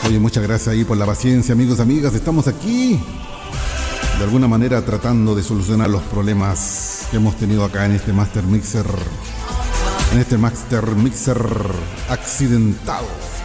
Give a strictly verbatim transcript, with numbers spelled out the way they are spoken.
Oye, muchas gracias ahí por la paciencia, amigos, amigas. Estamos aquí, de alguna manera, tratando de solucionar los problemas que hemos tenido acá en este Master Mixer. En este Master Mixer accidentado.